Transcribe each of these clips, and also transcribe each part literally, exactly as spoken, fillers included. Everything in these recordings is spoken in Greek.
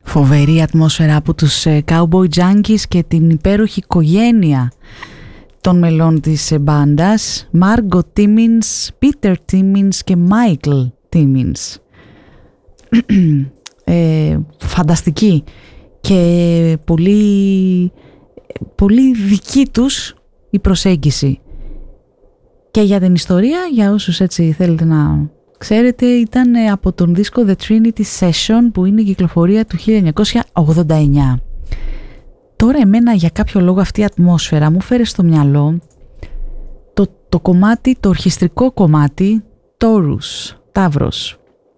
Φοβερή ατμόσφαιρα από τους Cowboy Junkies και την υπέροχη οικογένεια των μελών της μπάντας, Margot Timmins, Peter Timmins και Michael Timmins. ε, φανταστική και πολύ, πολύ δική τους η προσέγγιση. Και για την ιστορία, για όσους έτσι θέλετε να ξέρετε, ήταν από τον δίσκο The Trinity Session, που είναι η κυκλοφορία του χίλια εννιακόσια ογδόντα εννιά. Τώρα εμένα για κάποιο λόγο αυτή η ατμόσφαιρα μου φέρε στο μυαλό το, το κομμάτι, το ορχιστρικό κομμάτι Taurus, Ταύρος.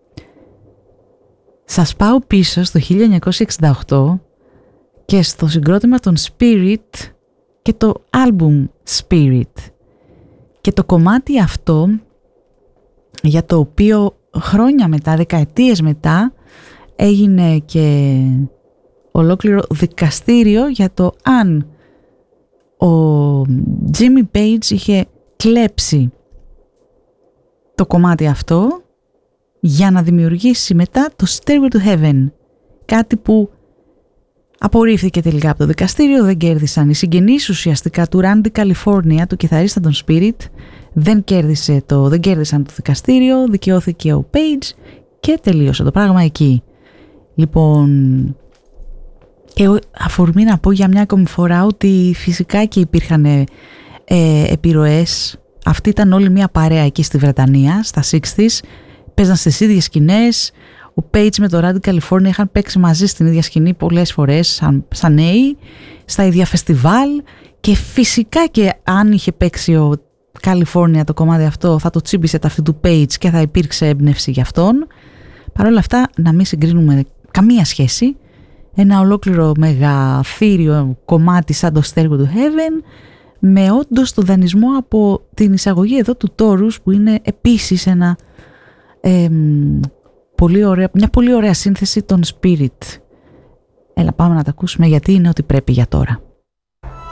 Σας πάω πίσω στο χίλια εννιακόσια εξήντα οκτώ και στο συγκρότημα των Spirit και το άλμπουμ Spirit. Και το κομμάτι αυτό, για το οποίο χρόνια μετά, δεκαετίες μετά, έγινε και ολόκληρο δικαστήριο για το αν ο Jimmy Page είχε κλέψει το κομμάτι αυτό για να δημιουργήσει μετά το Stairway to Heaven, κάτι που απορρίφθηκε τελικά από το δικαστήριο. Δεν κέρδισαν οι συγγενείς ουσιαστικά του Randy California, του κιθαρίστα των Spirit. Δεν, κέρδισε το, δεν κέρδισαν το δικαστήριο, δικαιώθηκε ο Page και τελείωσε το πράγμα εκεί. Λοιπόν, και αφορμή να πω για μια ακόμη φορά ότι φυσικά και υπήρχαν ε, επιρροές. Αυτή ήταν όλη μια παρέα εκεί στη Βρετανία, στα εξήντα, παίζαν στις ίδιες σκηνές. Ο Page με το Randy California είχαν παίξει μαζί στην ίδια σκηνή πολλές φορές σαν, σαν νέοι, στα ίδια φεστιβάλ, και φυσικά και αν είχε παίξει ο California το κομμάτι αυτό θα το τσίμπησε τα αυτή του Page και θα υπήρξε έμπνευση για αυτόν. Παρ' όλα αυτά να μην συγκρίνουμε καμία σχέση. Ένα ολόκληρο μεγαθύριο κομμάτι σαν το Stairway to Heaven, με όντως το δανεισμό από την εισαγωγή εδώ του Taurus, που είναι επίσης ένα, ε, πολύ ωραία, μια πολύ ωραία σύνθεση των Spirit. Έλα πάμε να τα ακούσουμε, γιατί είναι ό,τι πρέπει για τώρα.